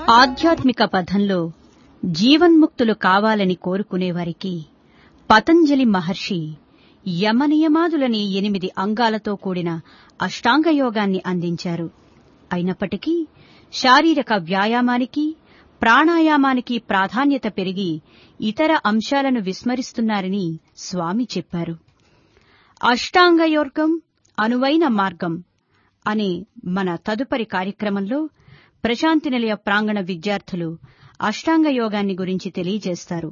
ఆధ్యాత్మిక పథంలో జీవన్ముక్తులు కావాలని కోరుకునేవారికి పతంజలి మహర్షి యమనియమాదులని 8 అంగాలతో కూడిన అష్టాంగయోగాన్ని అందించారు. అయినప్పటికీ శారీరక వ్యాయామానికి, ప్రాణాయామానికి ప్రాధాన్యత పెరిగి ఇతర అంశాలను విస్మరిస్తున్నారని స్వామి చెప్పారు. అష్టాంగయోగం అనువైన మార్గం అనే మన తదుపరి కార్యక్రమంలో ప్రశాంతి నిలయ ప్రాంగణ విద్యార్థులు అష్టాంగయోగాన్ని గురించి తెలియజేస్తారు.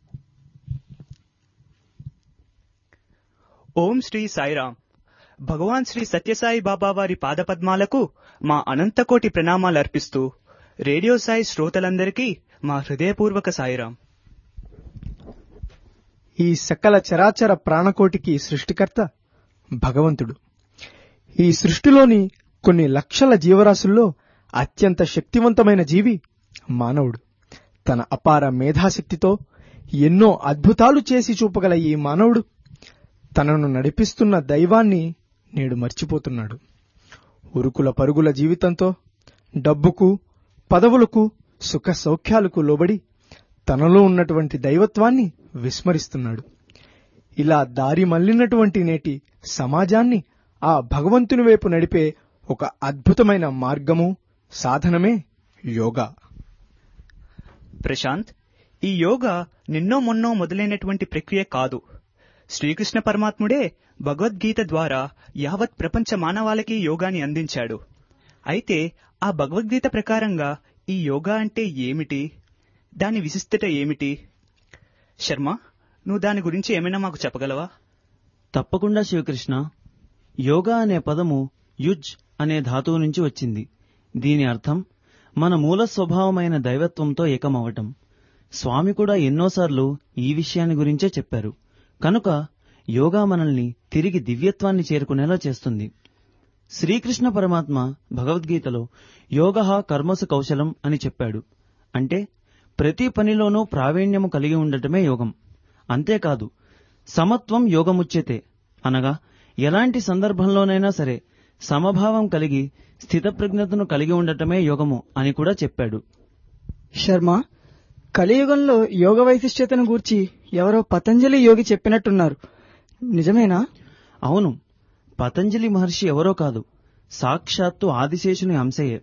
ఓం శ్రీ సాయిరాం. భగవాన్ శ్రీ సత్యసాయి బాబా వారి పాదపద్మాలకు మా అనంతకోటి ప్రణామాలు అర్పిస్తూ రేడియో సాయి శ్రోతలందరికీ మా హృదయపూర్వక సాయిరాం. ఈ సకల చరాచర ప్రాణకోటికి సృష్టికర్త భగవంతుడు. ఈ సృష్టిలోని కొన్ని లక్షల జీవరాశుల్లో అత్యంత శక్తివంతమైన జీవి మానవుడు. తన అపార మేధాశక్తితో ఎన్నో అద్భుతాలు చేసి చూపగల ఈ మానవుడు తనను నడిపిస్తున్న దైవాన్ని నేడు మర్చిపోతున్నాడు. ఉరుకుల పరుగుల జీవితంతో డబ్బుకు, పదవులకు, సుఖ సౌఖ్యాలకు లోబడి తనలో ఉన్నటువంటి దైవత్వాన్ని విస్మరిస్తున్నాడు. ఇలా దారి మళ్లినటువంటి నేటి సమాజాన్ని ఆ భగవంతుని వైపు నడిపే ఒక అద్భుతమైన మార్గము, సాధనమే యోగా. ప్రశాంత్, ఈ యోగా నిన్నో మొన్నో మొదలైనటువంటి ప్రక్రియ కాదు. శ్రీకృష్ణ పరమాత్ముడే భగవద్గీత ద్వారా యావత్ ప్రపంచ మానవాళికి యోగాని అందించాడు. అయితే ఆ భగవద్గీత ప్రకారంగా ఈ యోగా అంటే ఏమిటి, దాని విశిష్టత ఏమిటి? శర్మ, నువ్వు దాని గురించి ఏమైనా మాకు చెప్పగలవా? తప్పకుండా శివకృష్ణ. యోగా అనే పదము యుజ్ అనే ధాతువు నుంచి వచ్చింది. దీని అర్థం మన మూల స్వభావమైన దైవత్వంతో ఏకమవటం. స్వామి కూడా ఎన్నోసార్లు ఈ విషయాన్ని గురించే చెప్పారు. కనుక యోగా మనల్ని తిరిగి దివ్యత్వాన్ని చేరుకునేలా చేస్తుంది. శ్రీకృష్ణ పరమాత్మ భగవద్గీతలో యోగః కర్మసు కౌశలం అని చెప్పాడు. అంటే ప్రతి పనిలోనూ ప్రావీణ్యము కలిగి ఉండటమే యోగం. అంతేకాదు, సమత్వం యోగముచ్యతే అనగా ఎలాంటి సందర్భంలోనైనా సరే సమభావం కలిగి స్థితప్రజ్ఞతను కలిగి ఉండటమే యోగము అని కూడా చెప్పాడు. శర్మ, కలియుగంలో యోగ వైశిష్ట్యతను గూర్చి ఎవరో పతంజలి యోగి చెప్పినట్టున్నారు, నిజమేనా? అవును, పతంజలి మహర్షి ఎవరో కాదు, సాక్షాత్తు ఆదిశేషుని అంశయే.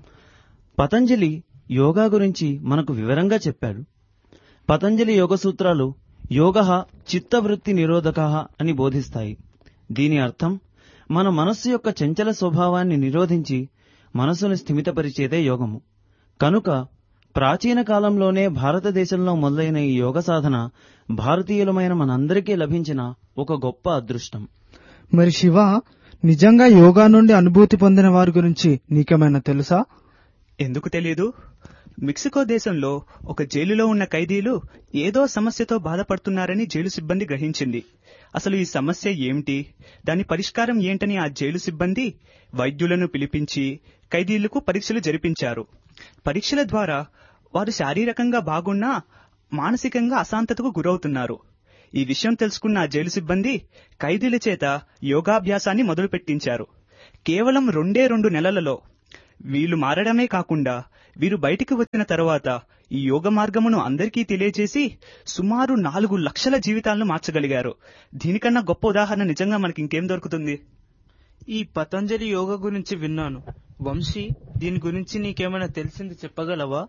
పతంజలి యోగా గురించి మనకు వివరంగా చెప్పాడు. పతంజలి యోగ సూత్రాలు యోగః చిత్తవృత్తి నిరోధకః అని బోధిస్తాయి. దీని అర్థం మన మనస్సు యొక్క చంచల స్వభావాన్ని నిరోధించి మనస్సును స్థిమితపరిచేదే యోగము. కనుక ప్రాచీన కాలంలోనే భారతదేశంలో మొదలైన ఈ యోగ సాధన భారతీయులమైన మనందరికీ లభించిన ఒక గొప్ప అదృష్టం. మరి శివ, నిజంగా యోగా నుండి అనుభూతి పొందిన వారి గురించి నీకేమైనా తెలుసా? ఎందుకు తెలియదు? మెక్సికో దేశంలో ఒక జైలులో ఉన్న ఖైదీలు ఏదో సమస్యతో బాధపడుతున్నారని జైలు సిబ్బంది గ్రహించింది. అసలు ఈ సమస్య ఏమిటి, దాని పరిష్కారం ఏంటని ఆ జైలు సిబ్బంది వైద్యులను పిలిపించి ఖైదీలకు పరీక్షలు జరిపించారు. పరీక్షల ద్వారా వారు శారీరకంగా బాగున్నా మానసికంగా అశాంతతకు గురవుతున్నారు. ఈ విషయం తెలుసుకున్న ఆ జైలు సిబ్బంది ఖైదీల చేత యోగాభ్యాసాన్ని మొదలుపెట్టించారు. కేవలం 2 నెలలలో వీళ్ళు మారడమే కాకుండా వీరు బయటికి వచ్చిన తర్వాత ఈ యోగ మార్గమును అందరికీ తెలియజేసి సుమారు 4 లక్షల జీవితాలను మార్చగలిగారు. దీనికన్నా గొప్ప ఉదాహరణ నిజంగా మనకి ఇంకేం దొరుకుతుంది? ఈ పతంజలి యోగ గురించి విన్నాను. వంశీ, దీని గురించి నీకేమైనా తెలిసింది చెప్పగలవా?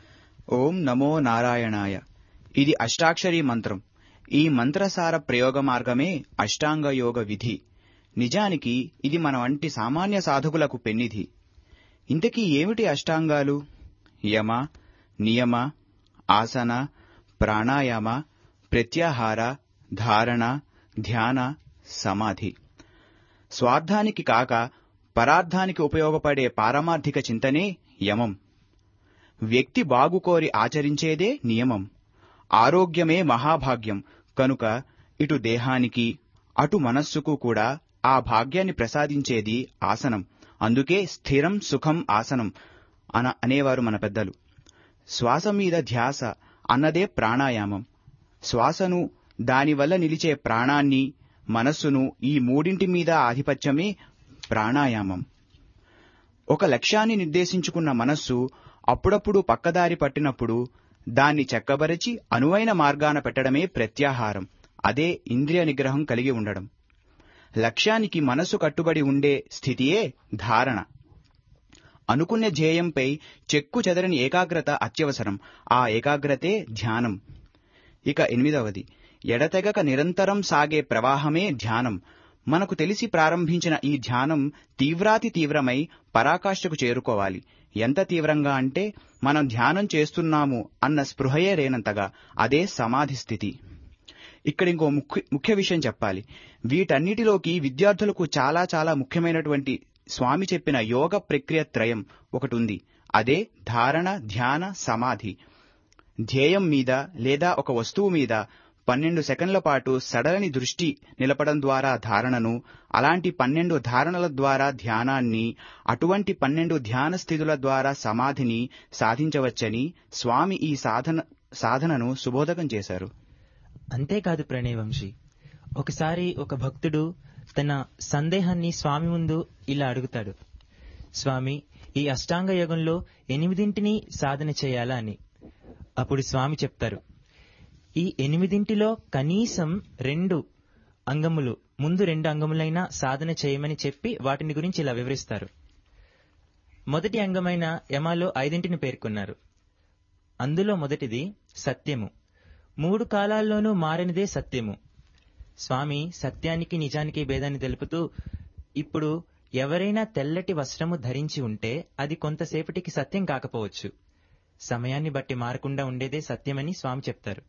ఓం నమో నారాయణాయ. ఇది అష్టాక్షరీ మంత్రం. ఈ మంత్రసార ప్రయోగ మార్గమే అష్టాంగ యోగ విధి. నిజానికి ఇది మన వంటి సామాన్య సాధకులకు పెన్నిధి. ఇంతకీ ఏమిటి అష్టాంగాలు? యమ, నియమ, ఆసన, ప్రాణాయామ, ప్రత్యాహార, ధారణ, ధ్యాన, సమాధి. స్వార్థానికి కాక పరార్థానికి ఉపయోగపడే పారమార్థిక చింతనే యమం. వ్యక్తి బాగుకోరి ఆచరించేదే నియమం. ఆరోగ్యమే మహాభాగ్యం కనుక ఇటు దేహానికి అటు మనస్సుకు కూడా ఆ భాగ్యాన్ని ప్రసాదించేది ఆసనం. అందుకే స్థిరం సుఖం ఆసనం అనేవారు మన పెద్దలు. శ్వాస మీద ధ్యాస అన్నదే ప్రాణాయామం. శ్వాసను, దానివల్ల నిలిచే ప్రాణాన్ని, మనస్సును, ఈ మూడింటి మీద ఆధిపత్యమే ప్రాణాయామం. ఒక లక్ష్యాన్ని నిర్దేశించుకున్న మనస్సు అప్పుడప్పుడు పక్కదారి పట్టినప్పుడు దాన్ని చక్కబరచి అనువైన మార్గాన పెట్టడమే ప్రత్యాహారం. అదే ఇంద్రియ నిగ్రహం కలిగి ఉండడం. లక్ష్యానికి మనస్సు కట్టుబడి ఉండే స్థితియే ధారణ. అనుకున్న ధ్యేయంపై చెక్కు చెదరని ఏకాగ్రత అత్యవసరం. ఆ ఏకాగ్రతే ధ్యానం. ఇక 8వది, ఎడతెగక నిరంతరం సాగే ప్రవాహమే ధ్యానం. మనకు తెలిసి ప్రారంభించిన ఈ ధ్యానం తీవ్రాతి తీవ్రమై పరాకాష్ఠకు చేరుకోవాలి. ఎంత తీవ్రంగా అంటే మనం ధ్యానం చేస్తున్నాము అన్న స్పృహయే లేనంతగా. అదే సమాధి స్థితి. ఇక్కడ ఇంకో ముఖ్య విషయం చెప్పాలి. వీటన్నిటిలోకి విద్యార్థులకు చాలా చాలా ముఖ్యమైనటువంటి స్వామి చెప్పిన యోగ ప్రక్రియ త్రయం ఒకటి ఉంది. అదే ధారణ, ధ్యాన, సమాధి. ధ్యేయం మీద లేదా ఒక వస్తువు మీద 12 సెకన్ల పాటు సడలని దృష్టి నిలపడం ద్వారా ధారణను, అలాంటి 12 ధారణల ద్వారా ధ్యానాన్ని, అటువంటి 12 ధ్యాన స్థితుల ద్వారా సమాధిని సాధించవచ్చని స్వామి ఈ సాధనను సుబోధకం చేశారు. అంతేకాదు ప్రణయవంశీ, ఒకసారి ఒక భక్తుడు తన సందేహాన్ని స్వామి ముందు ఇలా అడుగుతాడు, స్వామి, ఈ అష్టాంగ యోగంలో 8 సాధన చేయాలా అని. అప్పుడు స్వామి చెప్తారు, ఈ 8 కనీసం 2 అంగములు, ముందు 2 అంగములైనా సాధన చేయమని చెప్పి వాటిని గురించి ఇలా వివరిస్తారు. మొదటి అంగమైన యమాలో 5 పేర్కొన్నారు. అందులో మొదటిది సత్యము. 3 కాలాల్లోనూ మారనిదే సత్యము. స్వామి సత్యానికి నిజానికి భేదాన్ని తెలుపుతూ, ఇప్పుడు ఎవరైనా తెల్లటి వస్త్రము ధరించి ఉంటే అది కొంతసేపటికి సత్యం కాకపోవచ్చు, సమయాన్ని బట్టి మారకుండా ఉండేదే సత్యమని స్వామి చెప్తారు.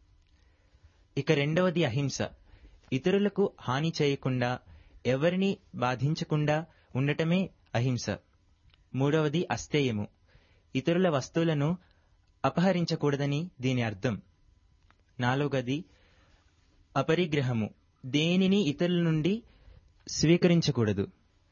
ఇక 2వది అహింస. ఇతరులకు హాని చేయకుండా, ఎవరిని బాధించకుండా ఉండటమే అహింస. 3వది అస్తేయము. ఇతరుల వస్తువులను అపహరించకూడదని దీని అర్థం. 4వది అపరిగ్రహము. దేనిని ఇతరుల నుండి స్వీకరించకూడదు.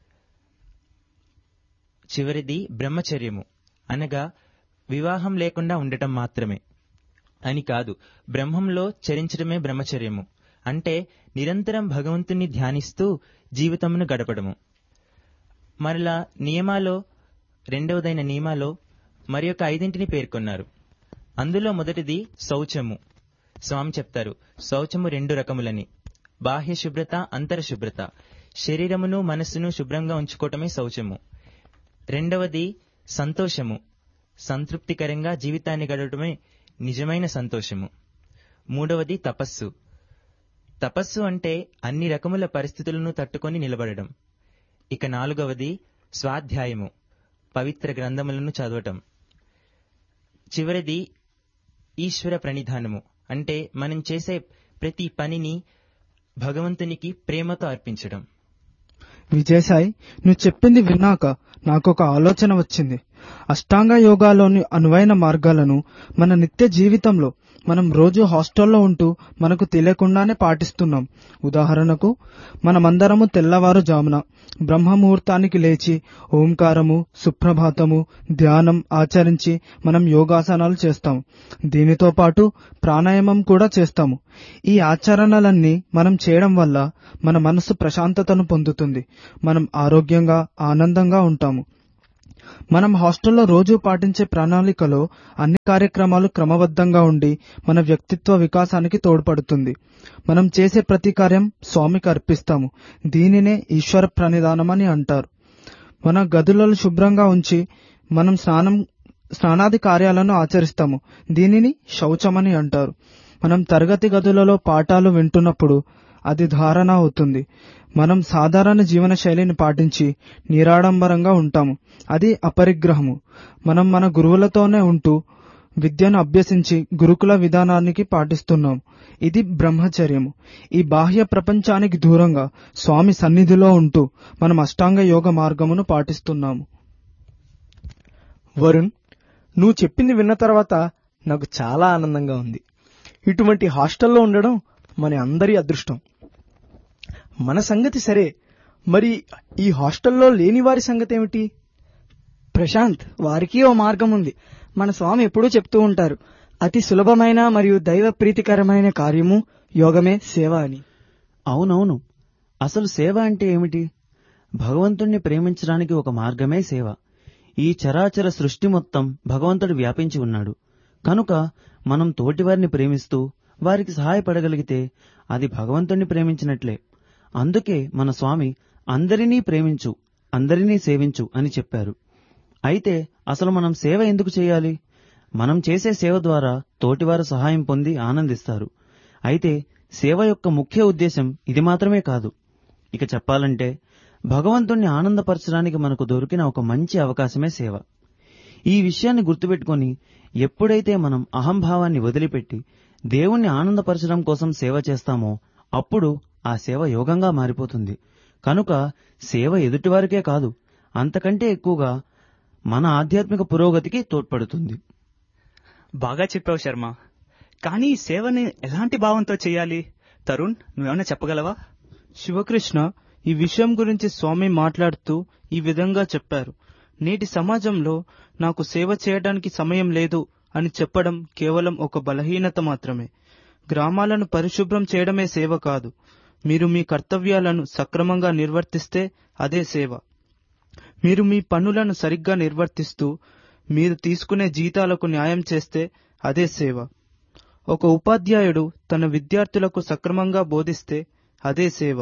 చివరిది బ్రహ్మచర్యము, అనగా వివాహం లేకుండా ఉండటం మాత్రమే అని కాదు, బ్రహ్మంలో చరించడమే బ్రహ్మచర్యము. అంటే నిరంతరం భగవంతుణ్ణి ధ్యానిస్తూ జీవితమును గడపడము. మరలా నియమాలో 2వదైన నియమాలో మరి ఒక 5 పేర్కొన్నారు. అందులో మొదటిది శౌచము. స్వామి చెప్తారు, శౌచము 2 రకములని. బాహ్య శుభ్రత, అంతర శుభ్రత. శరీరమును మనస్సును శుభ్రంగా ఉంచుకోవటమే శౌచము. 2వది సంతోషము. సంతృప్తికరంగా జీవితాన్ని గడపడమే నిజమైన సంతోషము. 3వది తపస్సు. తపస్సు అంటే అన్ని రకముల పరిస్థితులను తట్టుకొని నిలబడడం. ఇక 4వది స్వాధ్యాయము, పవిత్ర గ్రంథములను చదవటం. చివరిది ఈశ్వర ప్రణిధానము, అంటే మనం చేసే ప్రతి పనిని భగవంతునికి ప్రేమతో అర్పించడం. విజయసాయి, నువ్వు చెప్పింది విన్నాక నాకొక ఆలోచన వచ్చింది. అష్టాంగ యోగాలోని అనువైన మార్గాలను మన నిత్య జీవితంలో మనం రోజు హాస్టల్లో ఉంటూ మనకు తెలియకుండానే పాటిస్తున్నాం. ఉదాహరణకు, మనమందరము తెల్లవారుజామున బ్రహ్మముహూర్తానికి లేచి ఓంకారము, సుప్రభాతము, ధ్యానం ఆచరించి మనం యోగాసనాలు చేస్తాము. దీనితో పాటు ప్రాణాయామం కూడా చేస్తాము. ఈ ఆచరణలన్నీ మనం చేయడం వల్ల మన మనస్సు ప్రశాంతతను పొందుతుంది. మనం ఆరోగ్యంగా, ఆనందంగా ఉంటాము. మనం హాస్టల్లో రోజూ పాటించే ప్రణాళికలో అన్ని కార్యక్రమాలు క్రమబద్ధంగా ఉండి మన వ్యక్తిత్వ వికాసానికి తోడ్పడుతుంది. మనం చేసే ప్రతి కార్యం స్వామికి అర్పిస్తాము. దీనినే ఈశ్వర ప్రణిధానం అని అంటారు. మన గదులను శుభ్రంగా ఉంచి మనం స్నానాది కార్యాలను ఆచరిస్తాము. దీనిని శౌచమని అంటారు. మనం తరగతి గదులలో పాఠాలు వింటున్నప్పుడు అది ధారణ అవుతుంది. మనం సాధారణ జీవన శైలిని పాటించి నిరాడంబరంగా ఉంటాము. అది అపరిగ్రహము. మనం మన గురువులతోనే ఉంటూ విద్యను అభ్యసించి గురుకుల విధానానికి పాటిస్తున్నాం. ఇది బ్రహ్మచర్యము. ఈ బాహ్య ప్రపంచానికి దూరంగా స్వామి సన్నిధిలో ఉంటూ మనం అష్టాంగ యోగ మార్గమును పాటిస్తున్నాము. వరుణ్, నువ్వు చెప్పింది విన్న తర్వాత నాకు చాలా ఆనందంగా ఉంది. ఇటువంటి హాస్టల్లో ఉండడం మన అందరి అదృష్టం. మన సంగతి సరే, మరి ఈ హాస్టల్లో లేని వారి సంగతి ఏమిటి? ప్రశాంత్, వారికి ఓ మార్గం ఉంది. మన స్వామి ఎప్పుడూ చెప్తూ ఉంటారు, అతి సులభమైన మరియు దైవ ప్రీతికరమైన కార్యము యోగమే సేవ అని. అవునవును. అసలు సేవ అంటే ఏమిటి? భగవంతుణ్ణి ప్రేమించడానికి ఒక మార్గమే సేవ. ఈ చరాచర సృష్టి మొత్తం భగవంతుడు వ్యాపించి ఉన్నాడు. కనుక మనం తోటివారిని ప్రేమిస్తూ వారికి సహాయపడగలిగితే అది భగవంతుణ్ణి ప్రేమించినట్లే. అందుకే మన స్వామి అందరినీ ప్రేమించు, అందరినీ సేవించు అని చెప్పారు. అయితే అసలు మనం సేవ ఎందుకు చేయాలి? మనం చేసే సేవ ద్వారా తోటివారు సహాయం పొంది ఆనందిస్తారు. అయితే సేవ యొక్క ముఖ్య ఉద్దేశం ఇది మాత్రమే కాదు. ఇక చెప్పాలంటే భగవంతుణ్ణి ఆనందపరచడానికి మనకు దొరికిన ఒక మంచి అవకాశమే సేవ. ఈ విషయాన్ని గుర్తుపెట్టుకుని ఎప్పుడైతే మనం అహంభావాన్ని వదిలిపెట్టి దేవుణ్ణి ఆనందపరచడం కోసం సేవ చేస్తామో అప్పుడు ఆ సేవ యోగంగా మారిపోతుంది. కనుక సేవ ఎదుటివారికే కాదు, అంతకంటే ఎక్కువగా మన ఆధ్యాత్మిక పురోగతికి తోడ్పడుతుంది. బాగా చెప్పావు శర్మ. కానీ ఈ సేవని ఎలాంటి భావంతో చేయాలి? తరుణ్, నువ్వేమన్నా చెప్పగలవా? శివకృష్ణ ఈ విషయం గురించి స్వామి మాట్లాడుతూ ఈ విధంగా చెప్పారు. నేటి సమాజంలో నాకు సేవ చేయడానికి సమయం లేదు అని చెప్పడం కేవలం ఒక బలహీనత మాత్రమే. గ్రామాలను పరిశుభ్రం చేయడమే సేవ కాదు. మీరు మీ కర్తవ్యాలను సక్రమంగా నిర్వర్తిస్తే అదే సేవ. మీరు మీ పనులను సరిగ్గా నిర్వర్తిస్తూ మీరు తీసుకునే జీతాలకు న్యాయం చేస్తే అదే సేవ. ఒక ఉపాధ్యాయుడు తన విద్యార్థులకు సక్రమంగా బోధిస్తే అదే సేవ.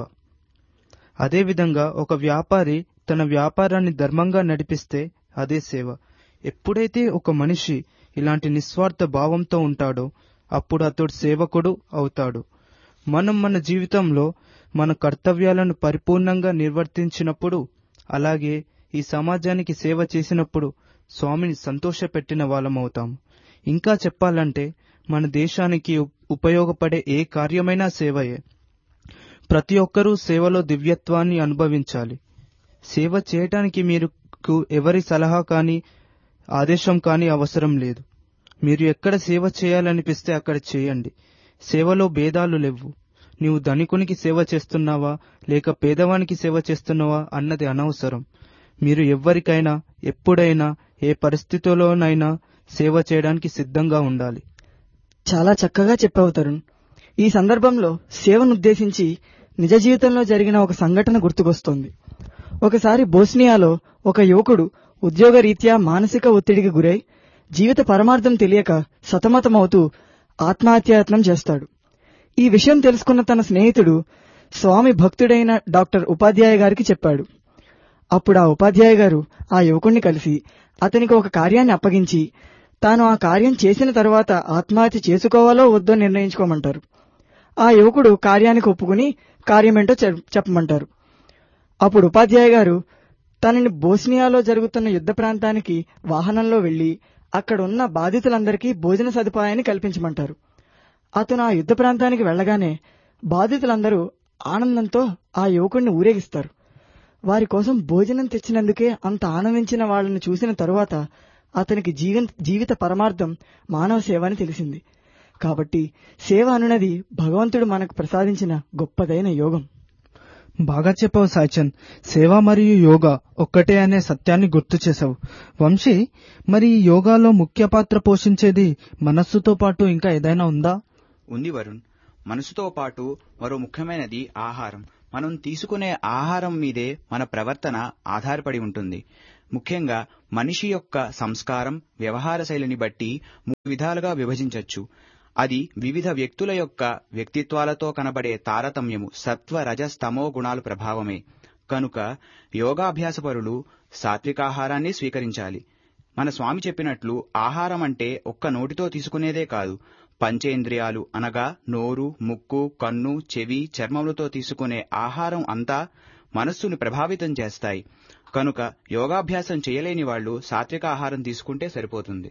అదేవిధంగా ఒక వ్యాపారి తన వ్యాపారాన్ని ధర్మంగా నడిపిస్తే అదే సేవ. ఎప్పుడైతే ఒక మనిషి ఇలాంటి నిస్వార్థ భావంతో ఉంటాడో అప్పుడు అతడు సేవకుడు అవుతాడు. మనం మన జీవితంలో మన కర్తవ్యాలను పరిపూర్ణంగా నిర్వర్తించినప్పుడు, అలాగే ఈ సమాజానికి సేవ చేసినప్పుడు స్వామిని సంతోషపెట్టిన వాళ్ళమవుతాము. ఇంకా చెప్పాలంటే మన దేశానికి ఉపయోగపడే ఏ కార్యమైనా సేవయే. ప్రతి ఒక్కరూ సేవలో దివ్యత్వాన్ని అనుభవించాలి. సేవ చేయటానికి మీకు ఎవరి సలహా కానీ ఆదేశం కానీ అవసరం లేదు. మీరు ఎక్కడ సేవ చేయాలనిపిస్తే అక్కడ చేయండి. సేవలో భేదాలు లేవు. నీవు ధనికునికి సేవ చేస్తున్నావా లేక పేదవానికి సేవ చేస్తున్నావా అన్నది అనవసరం. మీరు ఎవ్వరికైనా ఎప్పుడైనా ఏ పరిస్థితిలోనైనా సేవ చేయడానికి సిద్ధంగా ఉండాలి. చాలా చక్కగా చెప్పావు తరుణ్. ఈ సందర్భంలో సేవనుద్దేశించి నిజ జీవితంలో జరిగిన ఒక సంఘటన గుర్తుకొస్తోంది. ఒకసారి బోస్నియాలో ఒక యువకుడు ఉద్యోగరీత్యా మానసిక ఒత్తిడికి గురై జీవిత పరమార్థం తెలియక సతమతమవుతూ ఆత్మహత్యాయత్నం చేస్తాడు. ఈ విషయం తెలుసుకున్న తన స్నేహితుడు స్వామి భక్తుడైన డాక్టర్ ఉపాధ్యాయ గారికి చెప్పాడు. అప్పుడు ఆ ఉపాధ్యాయ గారు ఆ యువకుణ్ణి కలిసి అతనికి ఒక కార్యాన్ని అప్పగించి తాను ఆ కార్యం చేసిన తర్వాత ఆత్మహత్య చేసుకోవాలో వద్దో నిర్ణయించుకోమంటారు. ఆ యువకుడు కార్యానికి ఒప్పుకుని కార్యమేంటో చెప్పమంటారు. అప్పుడు ఉపాధ్యాయ గారు తనని బోస్నియాలో జరుగుతున్న యుద్ధ ప్రాంతానికి వాహనంలో వెళ్లి అక్కడున్న బాధితులందరికీ భోజన సదుపాయాన్ని కల్పించమంటారు. అతను ఆ యుద్ధ ప్రాంతానికి వెళ్లగానే బాధితులందరూ ఆనందంతో ఆ యువకుడిని ఊరేగిస్తారు. వారి కోసం భోజనం తెచ్చినందుకే అంత ఆనందించిన వాళ్లను చూసిన తరువాత అతనికి జీవిత పరమార్థం మానవ సేవ అని తెలిసింది. కాబట్టి సేవ అనున్నది భగవంతుడు మనకు ప్రసాదించిన గొప్పదైన యోగం. బాగా చెప్పావు సాయిచంద్. సేవ మరియు యోగా ఒక్కటే అనే సత్యాన్ని గుర్తు చేశావు. వంశీ, మరి ఈ యోగాలో ముఖ్య పాత్ర పోషించేది మనస్సుతో పాటు ఇంకా ఏదైనా ఉందా? ఉంది వరుణ్. మనసుతో పాటు మరో ముఖ్యమైనది ఆహారం. మనం తీసుకునే ఆహారం మీదే మన ప్రవర్తన ఆధారపడి ఉంటుంది. ముఖ్యంగా మనిషి యొక్క సంస్కారం, వ్యవహార శైలిని బట్టి 3 విధాలుగా విభజించవచ్చు. అది వివిధ వ్యక్తుల యొక్క వ్యక్తిత్వాలతో కనబడే తారతమ్యము, సత్వ రజస్ తమో గుణాల ప్రభావమే. కనుక యోగాభ్యాసపరులు సాత్వికాహారాన్ని స్వీకరించాలి. మన స్వామి చెప్పినట్లు ఆహారం అంటే ఒక్క నోటితో తీసుకునేదే కాదు, పంచేంద్రియాలు అనగా నోరు, ముక్కు, కన్ను, చెవి, చర్మములతో తీసుకునే ఆహారం అంతా మనస్సును ప్రభావితం చేస్తాయి. కనుక యోగాభ్యాసం చేయలేని వాళ్లు సాత్విక ఆహారం తీసుకుంటే సరిపోతుంది.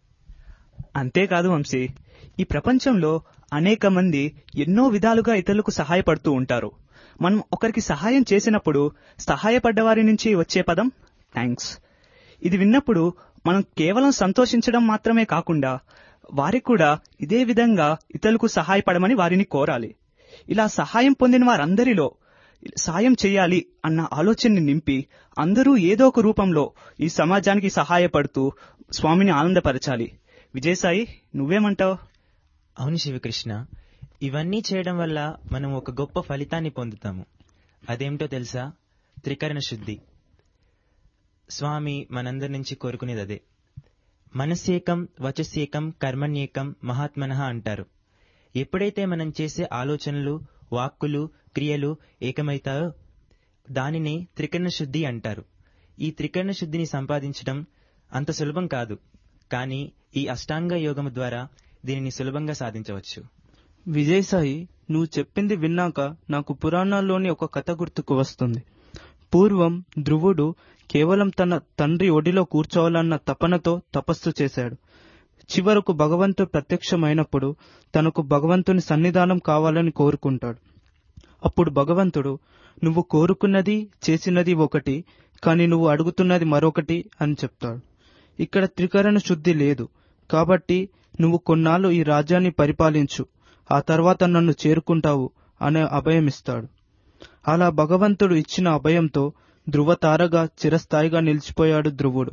అంతేకాదు వంశీ, ఈ ప్రపంచంలో అనేక మంది ఎన్నో విధాలుగా ఇతరులకు సహాయపడుతూ ఉంటారు. మనం ఒకరికి సహాయం చేసినప్పుడు సహాయపడ్డవారి నుంచి వచ్చే పదం థ్యాంక్స్. ఇది విన్నప్పుడు మనం కేవలం సంతోషించడం మాత్రమే కాకుండా వారికి కూడా ఇదే విధంగా ఇతరులకు సహాయపడమని వారిని కోరాలి. ఇలా సహాయం పొందిన వారందరిలో సాయం చేయాలి అన్న ఆలోచనని నింపి అందరూ ఏదో ఒక రూపంలో ఈ సమాజానికి సహాయపడుతూ స్వామిని ఆనందపరచాలి. విజయసాయి, నువ్వేమంటావు? అవును శివకృష్ణ, ఇవన్నీ చేయడం వల్ల మనం ఒక గొప్ప ఫలితాన్ని పొందుతాము. అదేమిటో తెలుసా? త్రికరణ శుద్ధి. స్వామి మనందరి నుంచి కోరుకునేది అదే. మనస్సేకం వచస్సేకం కర్మణ్యేకం మహాత్మనః అంటారు. ఎప్పుడైతే మనం చేసే ఆలోచనలు, వాక్కులు, క్రియలు ఏకమైతాయో దానిని త్రికరణ శుద్ధి అంటారు. ఈ త్రికరణ శుద్ధిని సంపాదించడం అంత సులభం కాదు, కానీ ఈ అష్టాంగ యోగము ద్వారా దీనిని సులభంగా సాధించవచ్చు. విజయసాయి, నువ్వు చెప్పింది విన్నాక నాకు పురాణాల్లోని ఒక కథ గుర్తుకు వస్తుంది. పూర్వం ధ్రువుడు కేవలం తన తండ్రి ఒడిలో కూర్చోవాలన్న తపనతో తపస్సు చేశాడు. చివరకు భగవంతుడు ప్రత్యక్షమైనప్పుడు తనకు భగవంతుని సన్నిధానం కావాలని కోరుకుంటాడు. అప్పుడు భగవంతుడు, నువ్వు కోరుకున్నది చేసినది ఒకటి, కాని నువ్వు అడుగుతున్నది మరొకటి అని చెప్తాడు. ఇక్కడ త్రికరణ శుద్ధి లేదు, కాబట్టి నువ్వు కొన్నాళ్ళు ఈ రాజ్యాన్ని పరిపాలించు, ఆ తర్వాత నన్ను చేరుకుంటావు అనే అభయమిస్తాడు. అలా భగవంతుడు ఇచ్చిన అభయంతో ధ్రువతారగా చిరస్థాయిగా నిలిచిపోయాడు ధ్రువుడు.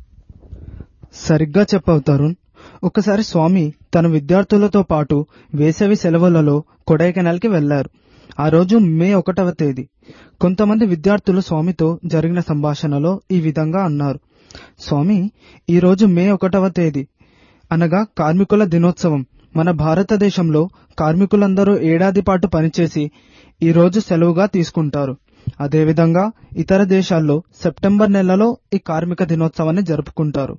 సరిగ్గా చెప్పావు తరుణ్. ఒకసారి స్వామి తన విద్యార్థులతో పాటు వేసవి సెలవులలో కొడైకెనాల్కి వెళ్లారు. ఆ రోజు మే 1వ తేదీ. కొంతమంది విద్యార్థులు స్వామితో జరిగిన సంభాషణలో ఈ విధంగా అన్నారు. స్వామి, ఈరోజు మే 1వ తేదీ అనగా కార్మికుల దినోత్సవం. మన భారతదేశంలో కార్మికులందరూ ఏడాది పాటు పనిచేసి ఈ రోజు సెలవుగా తీసుకుంటారు. అదేవిధంగా ఇతర దేశాల్లో సెప్టెంబర్ నెలలో ఈ కార్మిక దినోత్సవాన్ని జరుపుకుంటారు.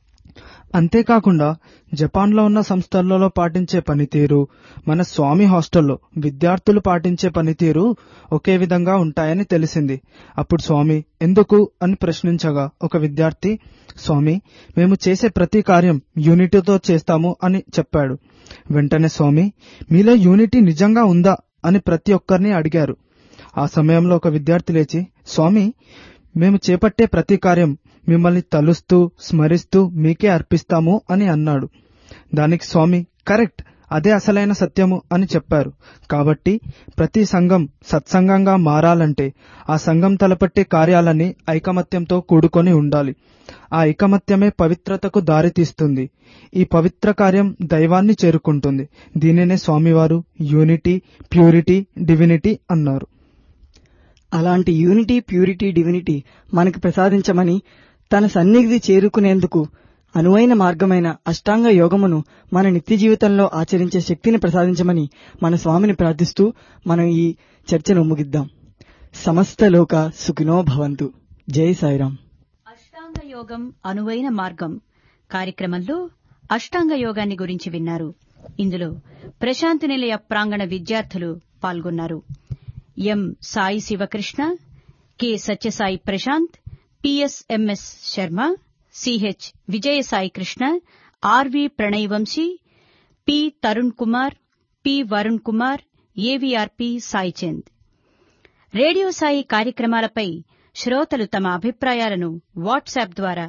అంతేకాకుండా జపాన్లో ఉన్న సంస్థలలో పాటించే పనితీరు, మన స్వామి హాస్టల్లో విద్యార్థులు పాటించే పనితీరు ఒకే విధంగా ఉంటాయని తెలిసింది. అప్పుడు స్వామి ఎందుకు అని ప్రశ్నించగా ఒక విద్యార్థి, స్వామి, మేము చేసే ప్రతి కార్యం యూనిటీతో చేస్తాము అని చెప్పాడు. వెంటనే స్వామి, మీలో యూనిటీ నిజంగా ఉందా అని ప్రతి ఒక్కరిని అడిగారు. ఆ సమయంలో ఒక విద్యార్థి లేచి, స్వామి, మేము చేపట్టే ప్రతి కార్యం మిమ్మల్ని తలుస్తూ స్మరిస్తూ మీకే అర్పిస్తాము అని అన్నాడు. దానికి స్వామి, కరెక్ట్, అదే అసలైన సత్యము అని చెప్పారు. కాబట్టి ప్రతి సంఘం సత్సంగంగా మారాలంటే ఆ సంఘం తలపెట్టే కార్యాలన్నీ ఐకమత్యంతో కూడుకొని ఉండాలి. ఆ ఐకమత్యమే పవిత్రతకు దారితీస్తుంది. ఈ పవిత్ర కార్యం దైవాన్ని చేరుకుంటుంది. దీనినే స్వామివారు యూనిటీ, ప్యూరిటీ, డివినిటీ అన్నారు. అలాంటి యూనిటీ, ప్యూరిటీ, డివినిటీ మనకు ప్రసాదించమని, తన సన్నిధి చేరుకునేందుకు అనువైన మార్గమైన అష్టాంగ యోగమును మన నిత్య జీవితంలో ఆచరించే శక్తిని ప్రసాదించమని మన స్వామిని ప్రార్థిస్తూ మనం ఈ చర్చను ముగిద్దాం. సమస్త లోక సుఖినో భవంతు. జై సాయిరాం. అష్టాంగ యోగం అనువైన మార్గం కార్యక్రమంలో అష్టాంగ యోగాన్ని గురించి విన్నారు. ఇందులో ప్రశాంతి నిలయ ప్రాంగణ విద్యార్థులు పాల్గొన్నారు. ఎం Sai Sivakrishna, K Sathya Sai Prashanth, పిఎస్ఎంఎస్ Sharma, CH Vijayasai Krishna, RV Pranay Vamsi, P Tarun Kumar, P Varun Kumar, ఏవీఆర్పి Saichand. Radio Sai కార్యక్రమాలపై శ్రోతలు తమ అభిప్రాయాలను వాట్సాప్ ద్వారా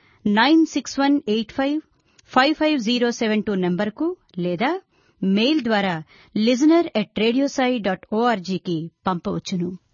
9618555072 నంబరుకు లేదా మెయిల్ ద్వారా listener@radiosai.org కి పంపవచ్చును.